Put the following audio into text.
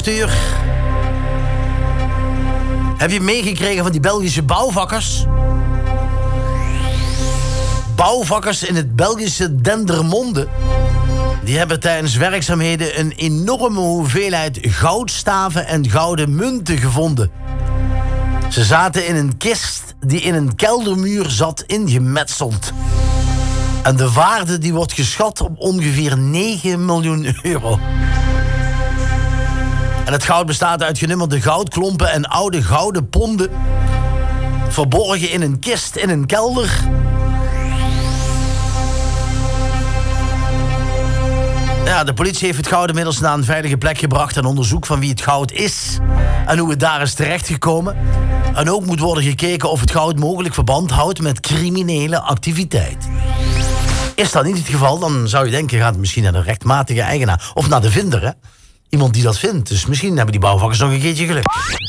8 uur. Heb je meegekregen van die Belgische bouwvakkers? Bouwvakkers in het Belgische Dendermonde. Die hebben tijdens werkzaamheden een enorme hoeveelheid goudstaven en gouden munten gevonden. Ze zaten in een kist die in een keldermuur zat ingemetseld. En de waarde die wordt geschat op ongeveer 9 miljoen euro. En het goud bestaat uit genummerde goudklompen en oude gouden ponden. Verborgen in een kist in een kelder. Ja, de politie heeft het goud inmiddels naar een veilige plek gebracht en onderzoek van wie het goud is en hoe het daar is terechtgekomen. En ook moet worden gekeken of het goud mogelijk verband houdt met criminele activiteit. Is dat niet het geval, dan zou je denken, gaat het misschien naar de rechtmatige eigenaar of naar de vinder, hè? Iemand die dat vindt. Dus misschien hebben die bouwvakkers nog een keertje geluk.